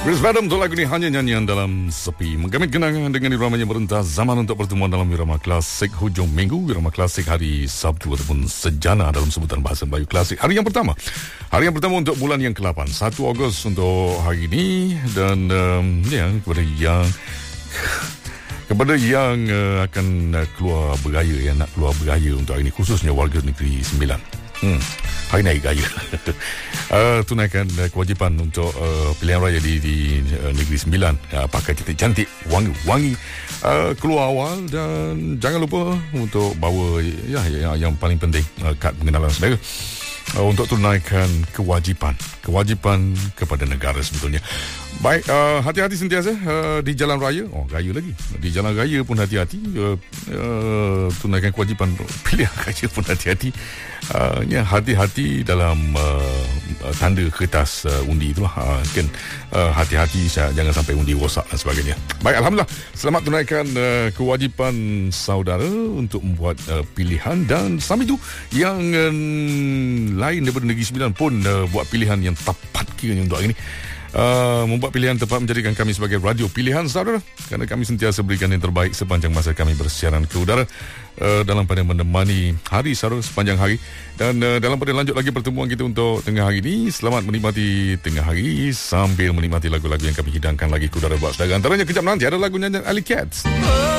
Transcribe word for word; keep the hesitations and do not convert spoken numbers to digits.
Chris Badam untuk lagu ini hanya nyanyian dalam sepi. Menggamit kenangan dengan iramanya merentas zaman untuk pertemuan dalam Irama Klasik hujung minggu, Irama Klasik hari Sabtu ataupun Sejana dalam sebutan bahasa Melayu Klasik. Hari yang pertama. Hari yang pertama untuk bulan yang ke-lapan. satu Ogos untuk hari ini. Dan um, ya, kepada yang kepada yang uh, akan uh, keluar beraya, yang nak keluar beraya untuk hari ini, khususnya warga Negeri Sembilan. Hmm, hari naik gaya. uh, tunaikan uh, kewajipan untuk uh, pilihan raya di, di uh, Negeri Sembilan. Uh, pakai cantik-cantik, wangi-wangi, uh, keluar awal, dan jangan lupa untuk bawa ya, ya yang paling penting, uh, kad pengenalan saudara. Uh, untuk tunaikan kewajipan kewajipan kepada negara sebetulnya. Baik, uh, hati-hati sentiasa uh, di jalan raya. Oh, raya lagi. Di jalan raya pun hati-hati. Uh, uh, tunaikan kewajipan pilihan raya pun hati-hati. Uh, ya, hati-hati dalam uh, tanda kertas uh, undi itulah. Uh, kan uh, hati-hati jangan sampai undi rosak dan sebagainya. Baik, alhamdulillah. Selamat tunaikan uh, kewajipan saudara untuk membuat uh, pilihan, dan sambil itu yang uh, lain daripada Negeri Sembilan pun uh, buat pilihan yang tepat kiranya untuk hari ini. Uh, membuat pilihan tepat menjadikan kami sebagai radio pilihan saudara, kerana kami sentiasa berikan yang terbaik sepanjang masa kami bersiaran ke udara, uh, dalam pada menemani hari saudara sepanjang hari. Dan uh, dalam pada lanjut lagi pertemuan kita untuk tengah hari ini. Selamat menikmati tengah hari sambil menikmati lagu-lagu yang kami hidangkan lagi ke udara buat saudara. Antaranya kejap nanti ada lagu nyanyian Ali Cats.